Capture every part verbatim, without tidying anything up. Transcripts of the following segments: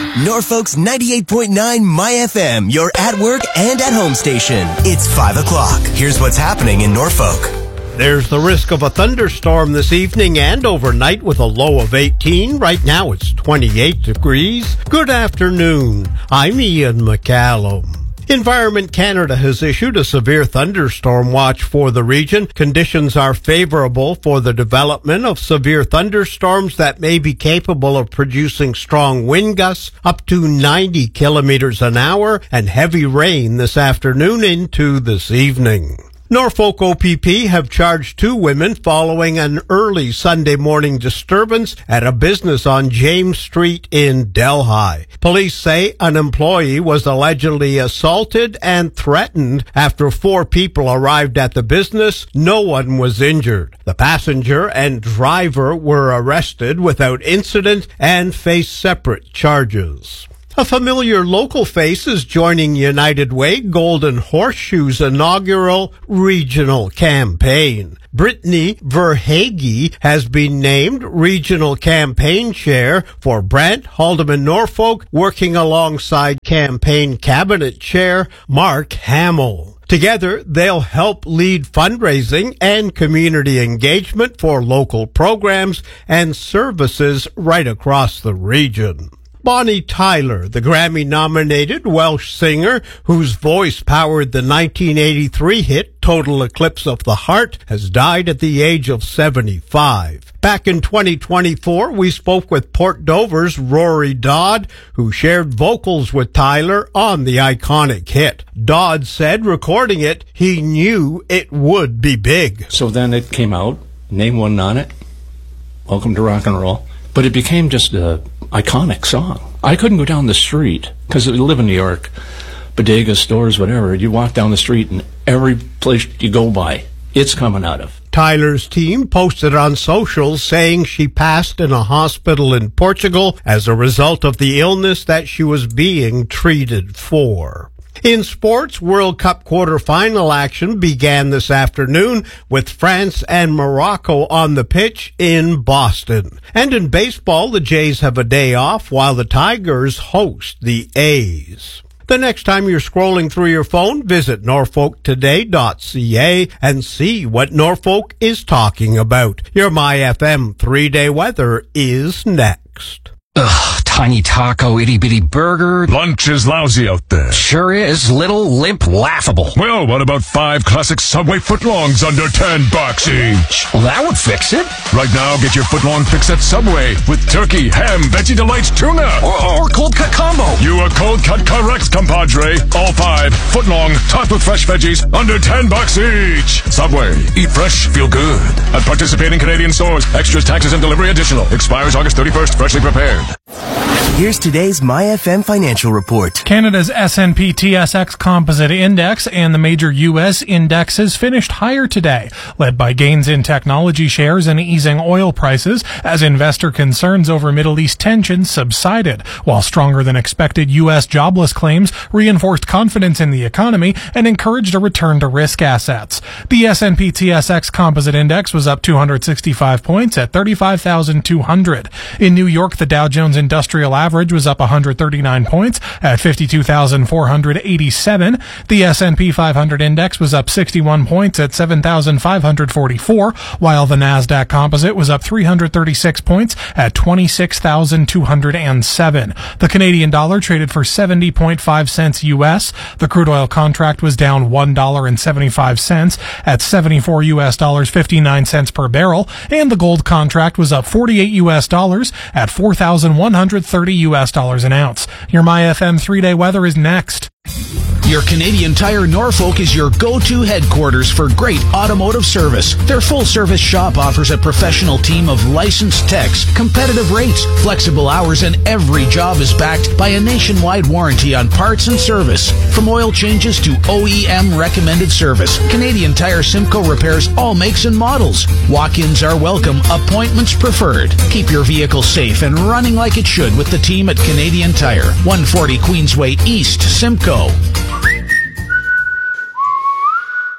Norfolk's ninety-eight point nine My F M, your at work and at home station. It's five o'clock. Here's what's happening in Norfolk. There's the risk of a thunderstorm this evening and overnight with a low of eighteen. Right now it's twenty-eight degrees. Good afternoon. I'm Ian McCallum. Environment Canada has issued a severe thunderstorm watch for the region. Conditions are favorable for the development of severe thunderstorms that may be capable of producing strong wind gusts up to ninety kilometers an hour and heavy rain this afternoon into this evening. Norfolk O P P have charged two women following an early Sunday morning disturbance at a business on James Street in Delhi. Police say an employee was allegedly assaulted and threatened after four people arrived at the business. No one was injured. The passenger and driver were arrested without incident and face separate charges. A familiar local face is joining United Way Golden Horseshoe's inaugural regional campaign. Brittany Verhage has been named Regional Campaign Chair for Brant Haldeman Norfolk, working alongside Campaign Cabinet Chair Mark Hamill. Together, they'll help lead fundraising and community engagement for local programs and services right across the region. Bonnie Tyler, the Grammy-nominated Welsh singer whose voice powered the nineteen eighty-three hit Total Eclipse of the Heart, has died at the age of seventy-five. Back in twenty twenty-four, we spoke with Port Dover's Rory Dodd, who shared vocals with Tyler on the iconic hit. Dodd said recording it, he knew it would be big. So then it came out, name wasn't on it, Welcome to Rock and Roll, but it became just a iconic song. I couldn't go down the street because I live in New York, bodega stores, whatever. You walk down the street and every place you go by, it's coming out of. Tyler's team posted on socials saying she passed in a hospital in Portugal as a result of the illness that she was being treated for. In sports, World Cup quarterfinal action began this afternoon with France and Morocco on the pitch in Boston. And in baseball, the Jays have a day off while the Tigers host the A's. The next time you're scrolling through your phone, visit norfolk today dot c a and see what Norfolk is talking about. Your My F M three-day weather is next. Ugh, tiny taco, itty-bitty burger. Lunch is lousy out there. Sure is. Little, limp, laughable. Well, what about five classic Subway footlongs under ten bucks each? Well, that would fix it. Right now, get your footlong fix at Subway with turkey, ham, Veggie Delights, tuna. Or, or cold cut combo. You are cold cut correct, compadre. All five, footlong, topped with fresh veggies, under ten bucks each. Subway, eat fresh, feel good. At participating Canadian stores, extras, taxes, and delivery additional. Expires August thirty-first, freshly prepared. Here's today's My F M financial report. Canada's S and P T S X Composite Index and the major U S indexes finished higher today, led by gains in technology shares and easing oil prices as investor concerns over Middle East tensions subsided, while stronger than expected U S jobless claims reinforced confidence in the economy and encouraged a return to risk assets. The S and P T S X Composite Index was up two hundred sixty-five points at thirty-five thousand two hundred. In New York, the Dow Jones Industrial Average was up one hundred thirty-nine points at fifty-two thousand four hundred eighty-seven. The S and P five hundred Index was up sixty-one points at seven thousand five hundred forty-four, while the Nasdaq Composite was up three hundred thirty-six points at twenty-six thousand two hundred seven. The Canadian dollar traded for seventy point five cents U S. The crude oil contract was down one dollar and seventy-five cents at seventy-four U S dollars fifty-nine cents per barrel, and the gold contract was up forty-eight U S dollars at four thousand one hundred thirty U S dollars an ounce. Your My F M three-day weather is next. Your Canadian Tire Norfolk is your go-to headquarters for great automotive service. Their full-service shop offers a professional team of licensed techs, competitive rates, flexible hours, and every job is backed by a nationwide warranty on parts and service. From oil changes to O E M recommended service, Canadian Tire Simcoe repairs all makes and models. Walk-ins are welcome, appointments preferred. Keep your vehicle safe and running like it should with the team at Canadian Tire, one forty Queensway East, Simcoe.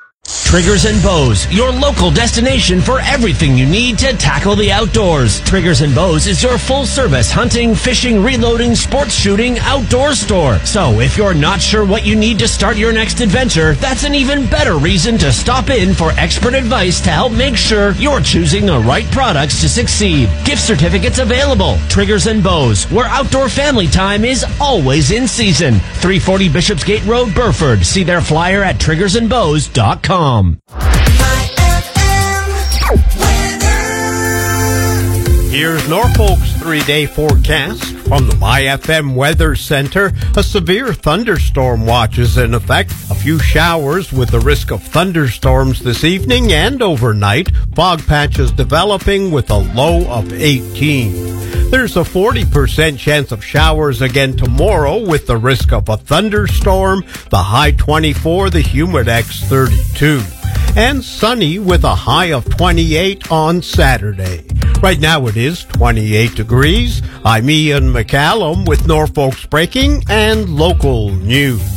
Triggers and Bows, your local destination for everything you need to tackle the outdoors. Triggers and Bows is your full-service hunting, fishing, reloading, sports shooting, outdoor store. So if you're not sure what you need to start your next adventure, that's an even better reason to stop in for expert advice to help make sure you're choosing the right products to succeed. Gift certificates available. Triggers and Bows, where outdoor family time is always in season. three forty Bishopsgate Road, Burford. See their flyer at triggers and bows dot com. Here's Norfolk's three-day forecast from the My F M Weather Center. A severe thunderstorm watch is in effect. A few showers with the risk of thunderstorms this evening and overnight. Fog patches developing with a low of eighteen. There's a forty percent chance of showers again tomorrow with the risk of a thunderstorm. The high twenty-four, the humidex thirty-two. And sunny with a high of twenty-eight on Saturday. Right now it is twenty-eight degrees. I'm Ian McCallum with Norfolk's breaking and local news.